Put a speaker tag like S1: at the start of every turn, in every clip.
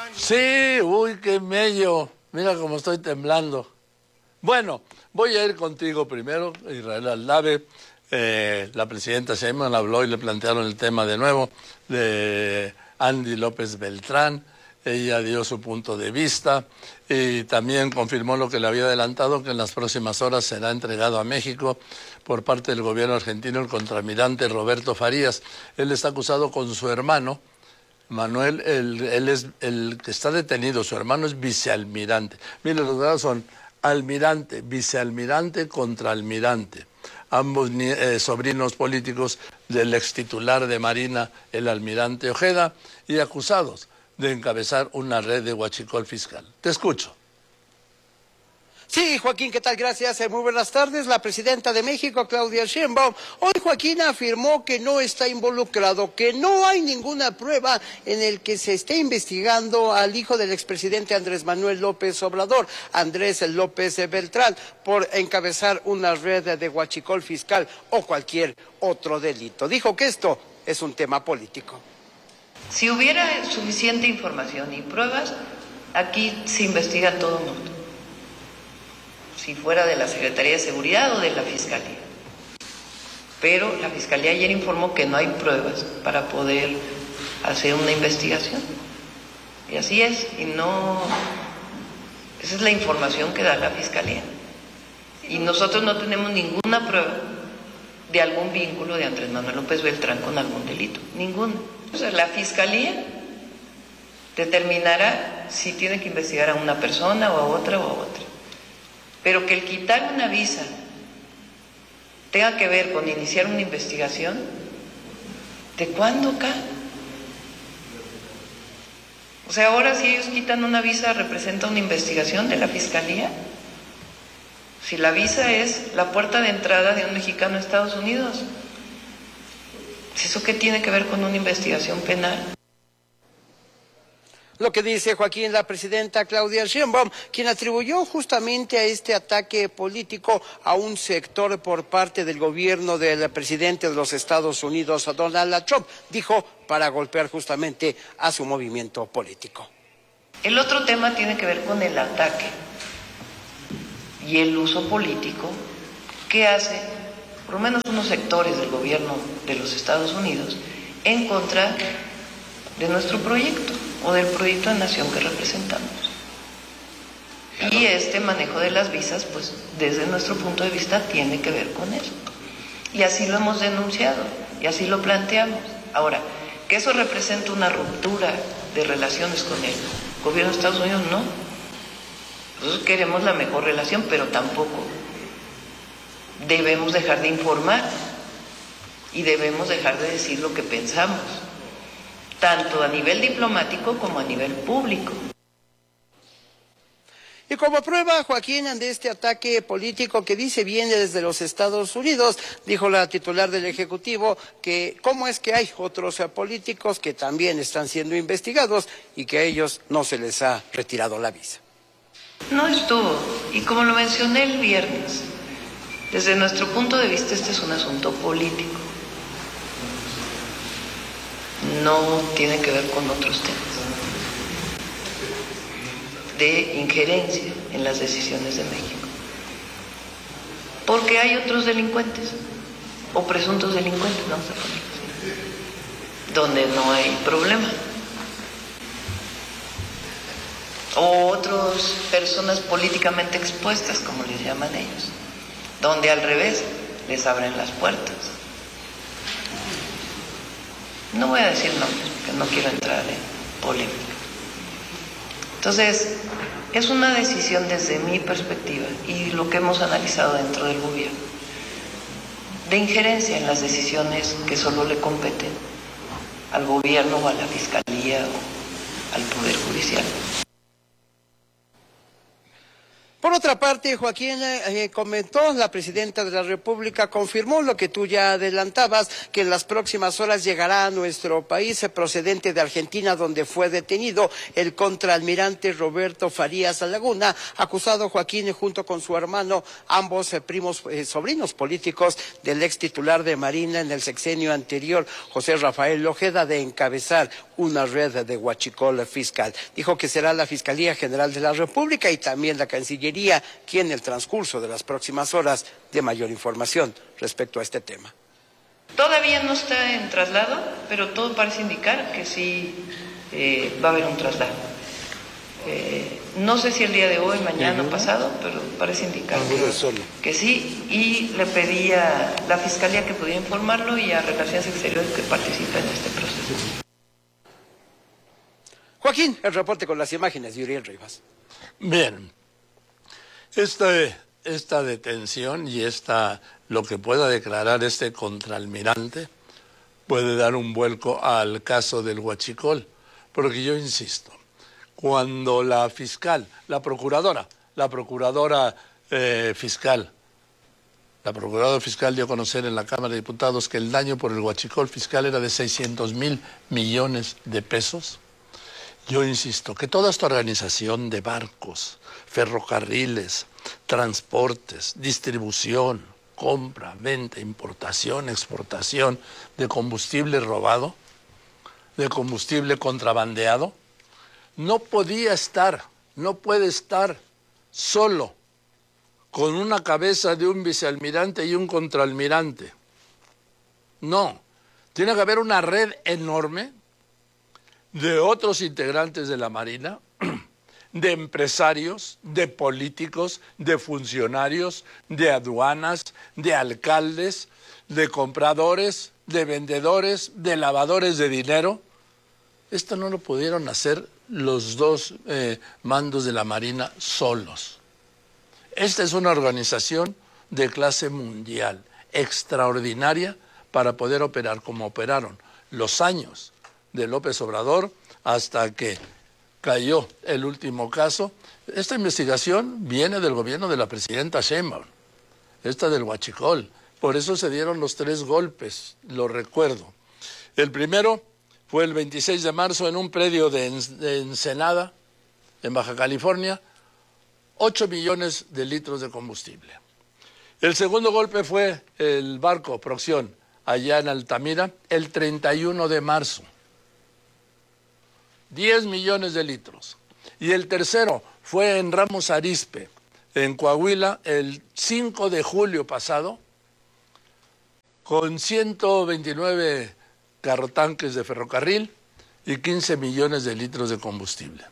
S1: Sí, uy, qué mello. Mira cómo estoy temblando. Bueno, voy a ir contigo primero, Israel Aldave. La presidenta Sheinbaum habló y le plantearon el tema de nuevo de Andy López Beltrán. Ella dio su punto de vista y también confirmó lo que le había adelantado, que en las próximas horas será entregado a México por parte del gobierno argentino el contraalmirante Roberto Farías. Él está acusado con su hermano Manuel, él es el que está detenido, su hermano es vicealmirante. Miren, los grados son almirante, vicealmirante, contraalmirante. Ambos sobrinos políticos del extitular de Marina, el almirante Ojeda, y acusados de encabezar una red de huachicol fiscal. Te escucho.
S2: Sí, Joaquín, ¿qué tal? Gracias. Muy buenas tardes. La presidenta de México, Claudia Sheinbaum, hoy, Joaquín, afirmó que no está involucrado, que no hay ninguna prueba en el que se esté investigando al hijo del expresidente Andrés Manuel López Obrador, Andrés López Beltrán, por encabezar una red de huachicol fiscal o cualquier otro delito. Dijo que esto es un tema político.
S3: Si hubiera suficiente información y pruebas, aquí se investiga todo el mundo. Si fuera de la Secretaría de Seguridad o de la Fiscalía. Pero la Fiscalía ayer informó que no hay pruebas para poder hacer una investigación. Y así es, y no... Esa es la información que da la Fiscalía. Y nosotros no tenemos ninguna prueba de algún vínculo de Andrés Manuel López Beltrán con algún delito. Ninguna. O sea, la Fiscalía determinará si tiene que investigar a una persona o a otra o a otra. Pero que el quitar una visa tenga que ver con iniciar una investigación, ¿de cuándo acá? O sea, ahora si ellos quitan una visa, ¿representa una investigación de la Fiscalía? Si la visa es la puerta de entrada de un mexicano a Estados Unidos, ¿eso qué tiene que ver con una investigación penal?
S2: Lo que dice, Joaquín, la presidenta Claudia Sheinbaum, quien atribuyó justamente a este ataque político a un sector por parte del gobierno del presidente de los Estados Unidos, Donald Trump, dijo, para golpear justamente a su movimiento político.
S3: El otro tema tiene que ver con el ataque y el uso político que hace, por lo menos unos sectores del gobierno de los Estados Unidos, en contra de nuestro proyecto o del proyecto de nación que representamos. Y este manejo de las visas, pues desde nuestro punto de vista tiene que ver con eso. Y así lo hemos denunciado y así lo planteamos. Ahora, que eso representa una ruptura de relaciones con el gobierno de Estados Unidos, no. Nosotros queremos la mejor relación, pero tampoco debemos dejar de informar y debemos dejar de decir lo que pensamos, tanto a nivel diplomático como a nivel público.
S2: Y como prueba, Joaquín, de este ataque político que dice viene desde los Estados Unidos, dijo la titular del Ejecutivo que cómo es que hay otros políticos que también están siendo investigados y que a ellos no se les ha retirado la visa.
S3: No estuvo, y como lo mencioné el viernes, desde nuestro punto de vista este es un asunto político. No tiene que ver con otros temas de injerencia en las decisiones de México. Porque hay otros delincuentes, o presuntos delincuentes, vamos a ponerlo así, donde no hay problema. O otras personas políticamente expuestas, como les llaman ellos, donde al revés les abren las puertas. No voy a decir nombres, porque no quiero entrar en polémica. Entonces, es una decisión desde mi perspectiva y lo que hemos analizado dentro del gobierno, de injerencia en las decisiones que solo le competen al gobierno o a la fiscalía o al poder judicial.
S2: Por otra parte, Joaquín, comentó, la presidenta de la República confirmó lo que tú ya adelantabas, que en las próximas horas llegará a nuestro país procedente de Argentina, donde fue detenido el contraalmirante Roberto Farías Laguna, acusado, Joaquín, junto con su hermano, ambos primos, sobrinos políticos del ex titular de Marina en el sexenio anterior, José Rafael Ojeda, de encabezar una red de huachicol fiscal. Dijo que será la Fiscalía General de la República y también la Cancillería quien en el transcurso de las próximas horas dé mayor información respecto a este tema.
S3: Todavía no está en traslado, pero todo parece indicar que sí va a haber un traslado. No sé si el día de hoy, mañana, pasado, pero parece indicar que sí, y le pedí a la Fiscalía que pudiera informarlo y a Relaciones Exteriores que participe en este proceso.
S2: Joaquín, el reporte con las imágenes de Uriel Rivas.
S1: Bien, esta detención y lo que pueda declarar este contraalmirante puede dar un vuelco al caso del huachicol, porque yo insisto, cuando la procuradora fiscal dio a conocer en la Cámara de Diputados que el daño por el huachicol fiscal era de 600,000 millones de pesos, yo insisto que toda esta organización de barcos, ferrocarriles, transportes, distribución, compra, venta, importación, exportación de combustible robado, de combustible contrabandeado, no puede estar solo con una cabeza de un vicealmirante y un contraalmirante. No, tiene que haber una red enorme de otros integrantes de la Marina, de empresarios, de políticos, de funcionarios, de aduanas, de alcaldes, de compradores, de vendedores, de lavadores de dinero. Esto no lo pudieron hacer los dos mandos de la Marina solos. Esta es una organización de clase mundial, extraordinaria para poder operar como operaron los años de López Obrador hasta que cayó el último caso. Esta investigación viene del gobierno de la presidenta Sheinbaum, esta del huachicol. Por eso se dieron los 3 golpes, lo recuerdo. El primero fue el 26 de marzo en un predio de Ensenada, en Baja California, 8 millones de litros de combustible. El segundo golpe fue el barco Proxión, allá en Altamira, el 31 de marzo. 10 millones de litros. Y el tercero fue en Ramos Arizpe, en Coahuila, el 5 de julio pasado, con 129 carrotanques de ferrocarril y 15 millones de litros de combustible.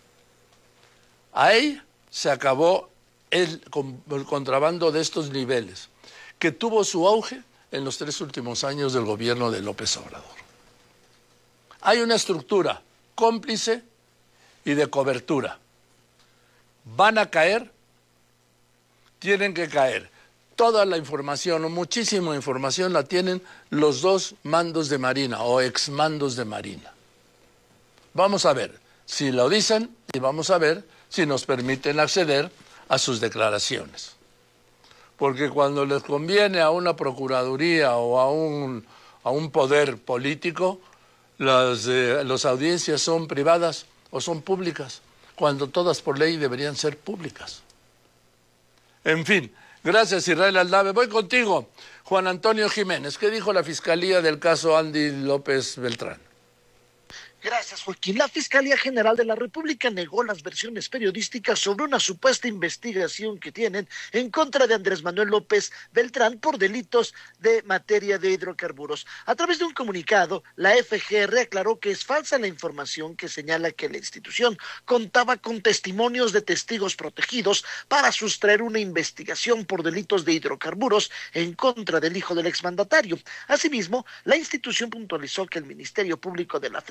S1: Ahí se acabó el contrabando de estos niveles, que tuvo su auge en los 3 últimos años del gobierno de López Obrador. Hay una estructura cómplice y de cobertura. Van a caer, tienen que caer. Toda la información o muchísima información la tienen los 2 mandos de Marina o exmandos de Marina. Vamos a ver si lo dicen y vamos a ver si nos permiten acceder a sus declaraciones. Porque cuando les conviene a una procuraduría o a un poder político, las audiencias son privadas o son públicas, cuando todas por ley deberían ser públicas. En fin, gracias Israel Aldave. Voy contigo, Juan Antonio Jiménez. ¿Qué dijo la Fiscalía del caso Andy López Beltrán?
S4: Gracias, Joaquín. La Fiscalía General de la República negó las versiones periodísticas sobre una supuesta investigación que tienen en contra de Andrés Manuel López Beltrán por delitos de materia de hidrocarburos. A través de un comunicado, la FGR aclaró que es falsa la información que señala que la institución contaba con testimonios de testigos protegidos para sustraer una investigación por delitos de hidrocarburos en contra del hijo del exmandatario. Asimismo, la institución puntualizó que el Ministerio Público de la Federación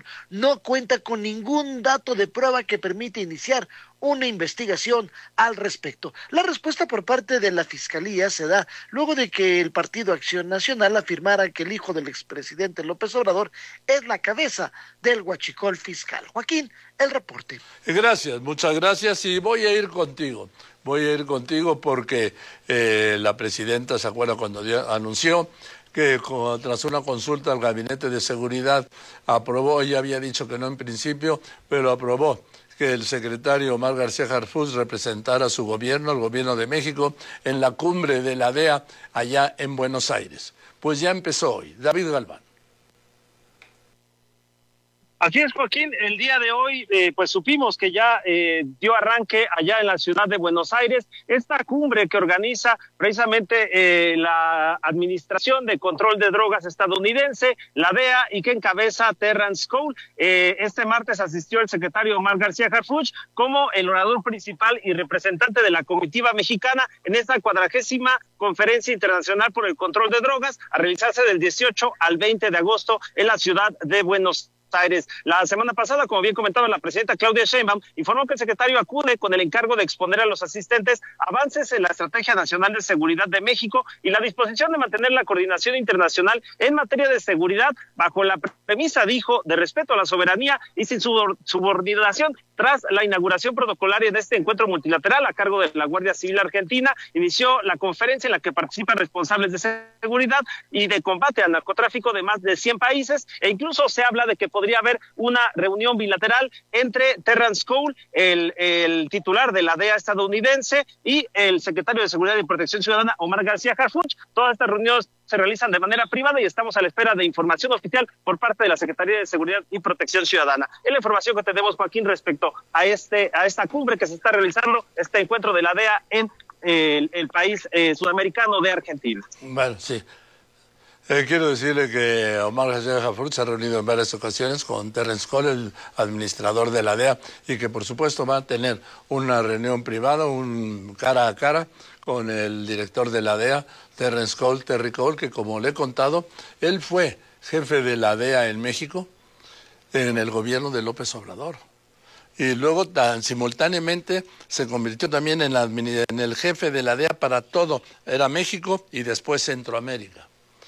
S4: acusación no cuenta con ningún dato de prueba que permite iniciar una investigación al respecto. La respuesta por parte de la Fiscalía se da luego de que el Partido Acción Nacional afirmara que el hijo del expresidente López Obrador es la cabeza del huachicol fiscal. Joaquín, el reporte.
S1: Gracias, muchas gracias, y voy a ir contigo. Voy a ir contigo porque la presidenta, ¿se acuerda cuando anunció que tras una consulta al Gabinete de Seguridad aprobó, ella había dicho que no en principio, pero aprobó que el secretario Omar García Harfuch representara a su gobierno, el gobierno de México, en la cumbre de la DEA allá en Buenos Aires? Pues ya empezó hoy. David Galván.
S5: Así es, Joaquín, el día de hoy pues supimos que ya dio arranque allá en la ciudad de Buenos Aires esta cumbre que organiza precisamente la Administración de Control de Drogas estadounidense, la DEA, y que encabeza Terrence Cole. Este martes asistió el secretario Omar García Harfuch como el orador principal y representante de la comitiva mexicana en esta 40ª Conferencia Internacional por el Control de Drogas, a realizarse del 18 al 20 de agosto en la ciudad de Buenos Aires. La semana pasada, como bien comentaba la presidenta Claudia Sheinbaum, informó que el secretario acude con el encargo de exponer a los asistentes avances en la Estrategia Nacional de Seguridad de México y la disposición de mantener la coordinación internacional en materia de seguridad bajo la premisa, dijo, de respeto a la soberanía y sin subordinación. Tras la inauguración protocolaria de este encuentro multilateral a cargo de la Guardia Civil Argentina, inició la conferencia en la que participan responsables de seguridad y de combate al narcotráfico de más de 100 países, e incluso se habla de que podría haber una reunión bilateral entre Terrence Cole, el titular de la DEA estadounidense, y el secretario de Seguridad y Protección Ciudadana, Omar García Harfuch. Todas estas reuniones se realizan de manera privada y estamos a la espera de información oficial por parte de la Secretaría de Seguridad y Protección Ciudadana. Es la información que tenemos, Joaquín, respecto a esta cumbre que se está realizando, este encuentro de la DEA en el país sudamericano de Argentina.
S1: Bueno, sí. Quiero decirle que Omar García Harfuch se ha reunido en varias ocasiones con Terrence Cole, el administrador de la DEA, y que por supuesto va a tener una reunión privada, un cara a cara con el director de la DEA, Terrence Cole, Terry Cole, que como le he contado, él fue jefe de la DEA en México en el gobierno de López Obrador. Y luego simultáneamente se convirtió también en el jefe de la DEA para todo. Era México y después Centroamérica.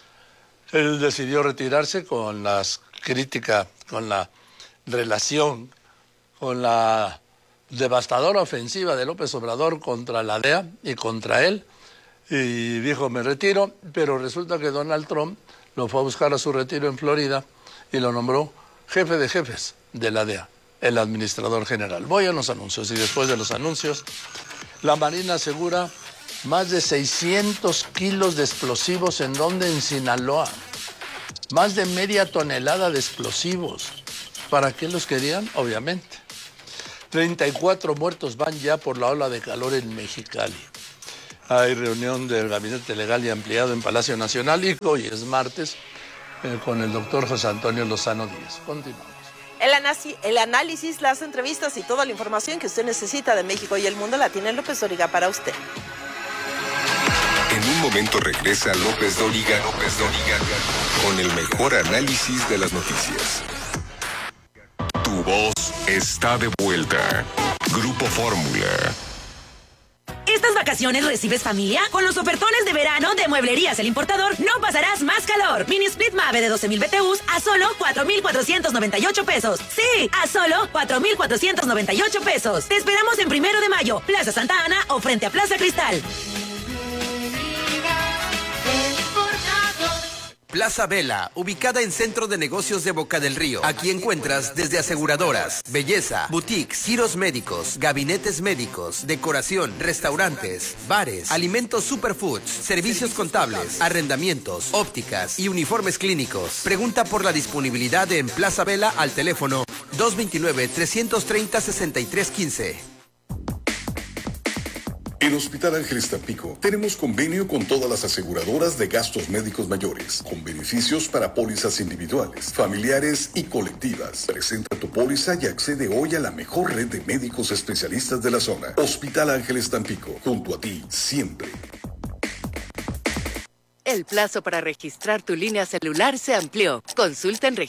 S1: Él decidió retirarse con las críticas, con la relación, con la devastadora ofensiva de López Obrador contra la DEA y contra él, y dijo, me retiro, pero resulta que Donald Trump lo fue a buscar a su retiro en Florida y lo nombró jefe de jefes de la DEA, el administrador general. Voy a los anuncios, y después de los anuncios, la Marina asegura más de 600 kilos de explosivos. ¿En dónde? En Sinaloa. Más de media tonelada de explosivos. ¿Para qué los querían? Obviamente. 34 muertos van ya por la ola de calor en Mexicali. Hay reunión del Gabinete Legal y Ampliado en Palacio Nacional, y hoy es martes, con el doctor José Antonio Lozano Díaz. Continuamos.
S6: El análisis, las entrevistas y toda la información que usted necesita de México y el mundo la tiene López Dóriga para usted.
S7: En un momento regresa López Dóriga con el mejor análisis de las noticias. Tu voz está de vuelta. Grupo Fórmula.
S8: ¿Estas vacaciones recibes familia? Con los ofertones de verano de Mueblerías El Importador no pasarás más calor. Mini Split Mave de 12,000 BTUs a solo 4,498 pesos. Sí, a solo 4,498 pesos. Te esperamos en 1 de mayo, Plaza Santa Ana o frente a Plaza Cristal.
S9: Plaza Vela, ubicada en Centro de Negocios de Boca del Río. Aquí encuentras desde aseguradoras, belleza, boutiques, giros médicos, gabinetes médicos, decoración, restaurantes, bares, alimentos superfoods, servicios contables, arrendamientos, ópticas y uniformes clínicos. Pregunta por la disponibilidad en Plaza Vela al teléfono 229-330-6315.
S7: En Hospital Ángeles Tampico tenemos convenio con todas las aseguradoras de gastos médicos mayores, con beneficios para pólizas individuales, familiares y colectivas. Presenta tu póliza y accede hoy a la mejor red de médicos especialistas de la zona. Hospital Ángeles Tampico, junto a ti siempre.
S10: El plazo para registrar tu línea celular se amplió. Consulta en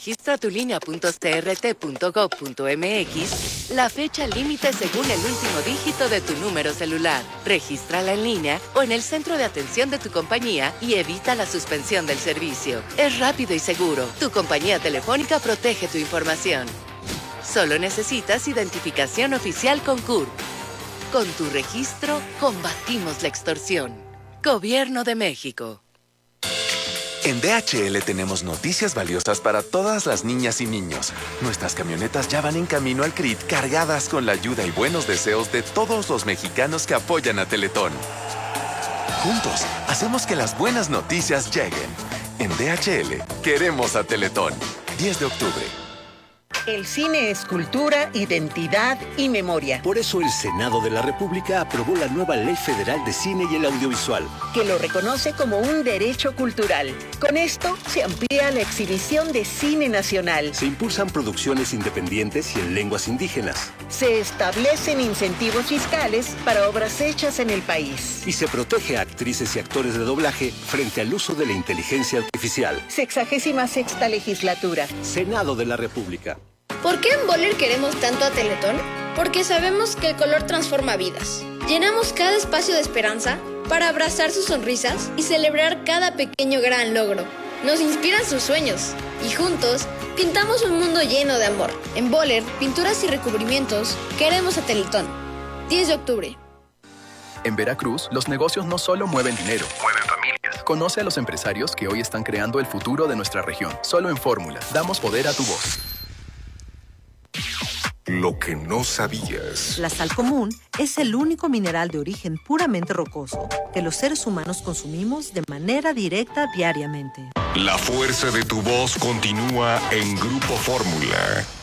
S10: registratulinea.crt.gov.mx la fecha límite según el último dígito de tu número celular. Regístrala en línea o en el centro de atención de tu compañía y evita la suspensión del servicio. Es rápido y seguro. Tu compañía telefónica protege tu información. Solo necesitas identificación oficial con CURP. Con tu registro, combatimos la extorsión. Gobierno de México.
S11: En DHL tenemos noticias valiosas para todas las niñas y niños. Nuestras camionetas ya van en camino al CRIT cargadas con la ayuda y buenos deseos de todos los mexicanos que apoyan a Teletón. Juntos, hacemos que las buenas noticias lleguen. En DHL, queremos a Teletón. 10 de octubre.
S12: El cine es cultura, identidad y memoria.
S13: Por eso el Senado de la República aprobó la nueva Ley Federal de Cine y el Audiovisual,
S12: que lo reconoce como un derecho cultural. Con esto se amplía la exhibición de cine nacional.
S13: Se impulsan producciones independientes y en lenguas indígenas.
S12: Se establecen incentivos fiscales para obras hechas en el país.
S13: Y se protege a actrices y actores de doblaje frente al uso de la inteligencia artificial.
S12: 66ª legislatura.
S13: Senado de la República.
S14: ¿Por qué en Boller queremos tanto a Teletón? Porque sabemos que el color transforma vidas. Llenamos cada espacio de esperanza para abrazar sus sonrisas y celebrar cada pequeño gran logro. Nos inspiran sus sueños y juntos pintamos un mundo lleno de amor. En Boller, pinturas y recubrimientos, queremos a Teletón. 10 de octubre.
S15: En Veracruz, los negocios no solo mueven dinero, mueven familias. Conoce a los empresarios que hoy están creando el futuro de nuestra región. Solo en Fórmula, damos poder a tu voz.
S16: Lo que no sabías.
S17: La sal común es el único mineral de origen puramente rocoso que los seres humanos consumimos de manera directa diariamente.
S16: La fuerza de tu voz continúa en Grupo Fórmula.